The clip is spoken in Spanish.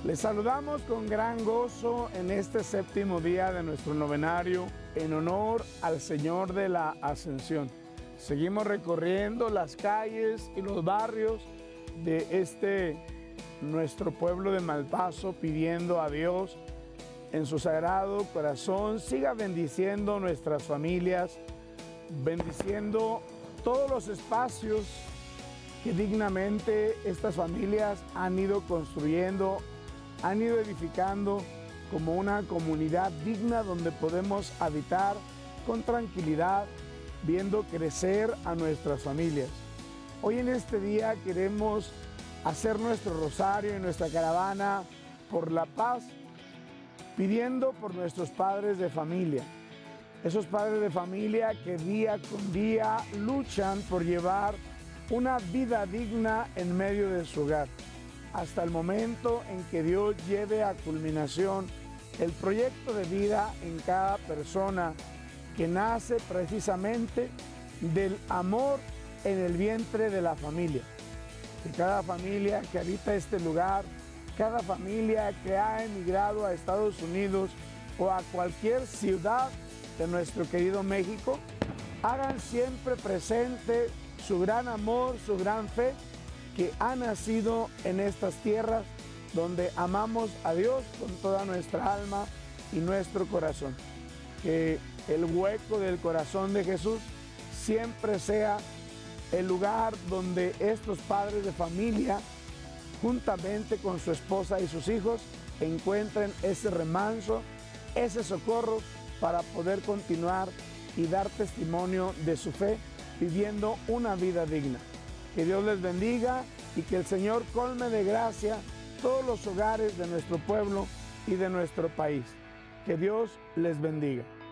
Les saludamos con gran gozo en este séptimo día de nuestro novenario en honor al Señor de la Ascensión. Seguimos recorriendo las calles y los barrios de nuestro pueblo de Malpaso, pidiendo a Dios en su sagrado corazón siga bendiciendo nuestras familias, bendiciendo todos los espacios que dignamente estas familias han ido construyendo, han ido edificando como una comunidad digna donde podemos habitar con tranquilidad, viendo crecer a nuestras familias. Hoy en este día queremos hacer nuestro rosario y nuestra caravana por la paz, pidiendo por nuestros padres de familia, esos padres de familia que día con día luchan por llevar una vida digna en medio de su hogar, hasta el momento en que Dios lleve a culminación el proyecto de vida en cada persona que nace precisamente del amor en el vientre de la familia. Que cada familia que habita este lugar, cada familia que ha emigrado a Estados Unidos o a cualquier ciudad de nuestro querido México, hagan siempre presente su gran amor, su gran fe, que ha nacido en estas tierras donde amamos a Dios con toda nuestra alma y nuestro corazón. Que el hueco del corazón de Jesús siempre sea el lugar donde estos padres de familia, juntamente con su esposa y sus hijos, encuentren ese remanso, ese socorro para poder continuar y dar testimonio de su fe, viviendo una vida digna. Que Dios les bendiga y que el Señor colme de gracia todos los hogares de nuestro pueblo y de nuestro país. Que Dios les bendiga.